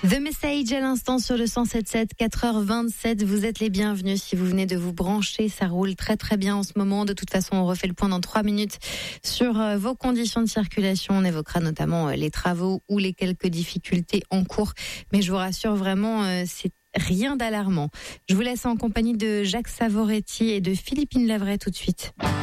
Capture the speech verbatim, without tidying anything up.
The Message à l'instant sur le cent sept sept, quatre heures vingt-sept. Vous êtes les bienvenus si vous venez de vous brancher. Ça roule très très bien en ce moment. De toute façon, on refait le point dans trois minutes sur vos conditions de circulation. On évoquera notamment les travaux ou les quelques difficultés en cours. Mais je vous rassure vraiment, c'est rien d'alarmant. Je vous laisse en compagnie de Jacques Savoretti et de Philippine Lavray tout de suite.